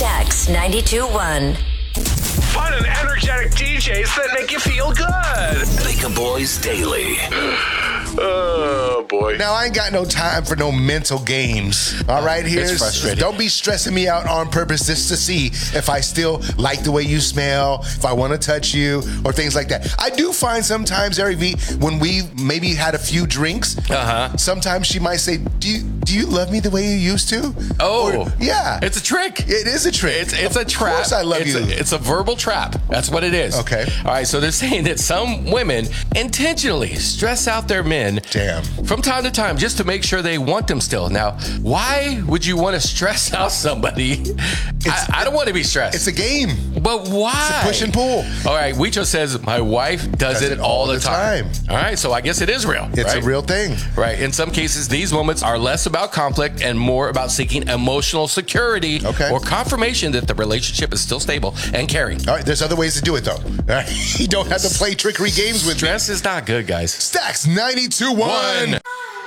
Stax 92.1. Fun and energetic DJs that make you feel good. Baker Boys Daily. Oh, boy. Now, I ain't got no time for no mental games. All right, It's frustrating. Don't be stressing me out on purpose just to see if I still like the way you smell, if I want to touch you, or things like that. I do find sometimes, Eric V, when we maybe had a few drinks, sometimes she might say, do you love me the way you used to? Oh. Or, yeah. It's a trick. It is a trick. It's a trap. Of course I love you. It's a verbal trap. That's what it is. Okay. All right, so they're saying that some women intentionally stress out their men from time to time just to make sure they want them still. Now, why would you want to stress out somebody? I don't want to be stressed. It's a game. But why? It's a push and pull. All right, Wicho says, my wife does it all the time. All right, so I guess it is real. It's right? a real thing. Right. In some cases, these moments are less about conflict and more about seeking emotional security or confirmation that the relationship is still stable and caring. All right, there's other ways to do it, though. All right? You don't have to play trickery games with Stress is not good, guys. Stax 92.1.